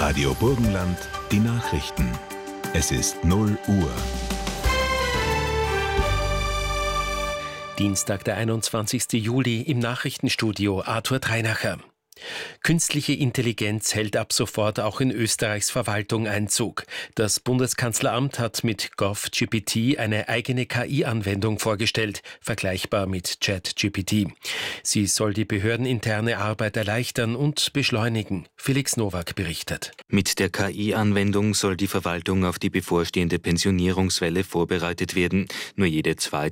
Radio Burgenland, die Nachrichten. Es ist 0 Uhr. Dienstag, der 21. Juli, im Nachrichtenstudio Arthur Treinacher. Künstliche Intelligenz hält ab sofort auch in Österreichs Verwaltung Einzug. Das Bundeskanzleramt hat mit GovGPT eine eigene KI-Anwendung vorgestellt, vergleichbar mit ChatGPT. Sie soll die behördeninterne Arbeit erleichtern und beschleunigen. Felix Nowak berichtet. Mit der KI-Anwendung soll die Verwaltung auf die bevorstehende Pensionierungswelle vorbereitet werden. Nur jede zweite